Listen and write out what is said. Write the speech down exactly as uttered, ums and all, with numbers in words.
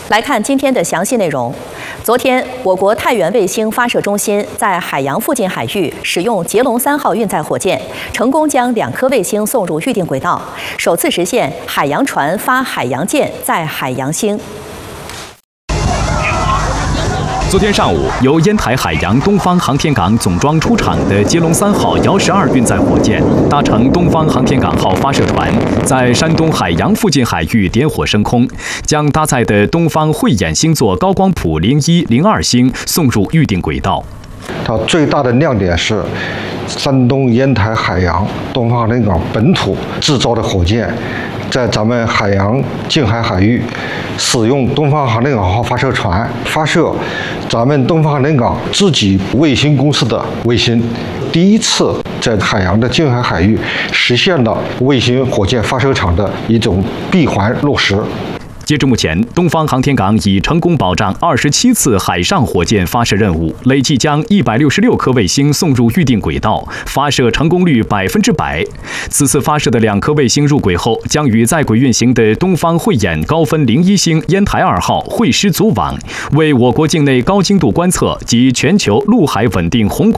来看今天的详细内容。昨天，我国太原卫星发射中心在海洋附近海域使用捷龙三号运载火箭，成功将两颗卫星送入预定轨道，首次实现海洋船发海洋舰载海洋星。 昨天上午，由烟台海洋东方航天港总装出厂的捷龙三号遥十二运载火箭，搭乘东方航天港号发射船，在山东海洋附近海域点火升空，将搭载的东方慧眼星座高光谱零一、零二星送入预定轨道。 它最大的亮点是，山东烟台海洋东方航天港本土制造的火箭，在咱们海洋近海海域使用东方航天港号发射船发射咱们东方航天港自己卫星公司的卫星，第一次在海洋的近海海域实现了卫星火箭发射场的一种闭环落实。 截至目前，东方航天港已成功保障二十七次海上火箭发射任务，累计将一百六十六颗卫星送入预定轨道，发射成功率百分之百。此次发射的两颗卫星入轨后，将与在轨运行的东方慧眼高分零一星烟台二号会师组网，为我国境内高精度观测及全球陆海稳定宏观。